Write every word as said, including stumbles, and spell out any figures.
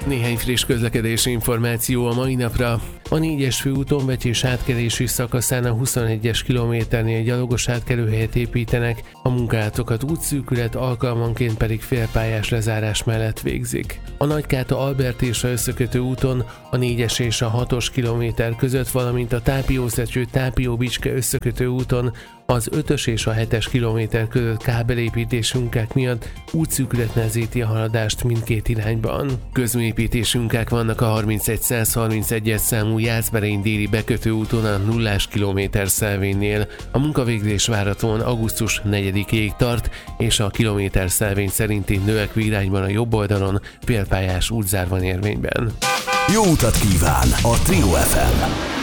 Néhány friss közlekedési információ a mai napra. A négyes főúton Vecsés átkelési szakaszán a huszonegyes kilométernél gyalogos átkelőhelyet építenek, a munkálatokat útszűkület, alkalmanként pedig félpályás lezárás mellett végzik. A Nagykáta-Albert és a összekötő úton a négyes és a hatos kilométer között, valamint a Tápiószecső-Tápió-Bicske összekötő úton az ötös és a hetes kilométer között kábelépítés munkák miatt útszűkület nehezíti a haladást mindkét irányban. Közműépítési munkák vannak a harmincegyszázharmincegyes számú Jászberény déli bekötő úton a nullás kilométer szelvénynél. A munkavégzés várhatóan augusztus negyedikéig tart, és a kilométer szelvény szerinti növekvő irányban a jobb oldalon félpályás útzár van érvényben. Jó utat kíván a Trio ef em!